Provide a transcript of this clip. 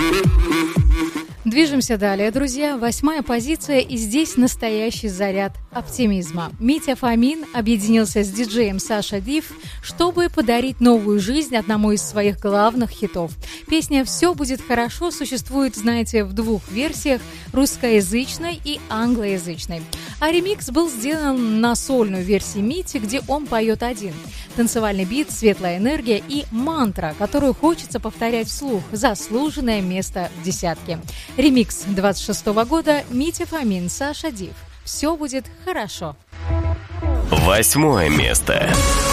Движемся далее, друзья. 8-я позиция, и здесь настоящий заряд оптимизма. Митя Фомин объединился с диджеем Саша Див, чтобы подарить новую жизнь одному из своих главных хитов. Песня «Все будет хорошо» существует, знаете, в двух версиях – русскоязычной и англоязычной. А ремикс был сделан на сольную версию Мити, где он поет один. Танцевальный бит, светлая энергия и мантра, которую хочется повторять вслух. Заслуженное место в десятке. Ремикс 26-го года. Митя Фомин, Саша Див. Все будет хорошо. 8-е место.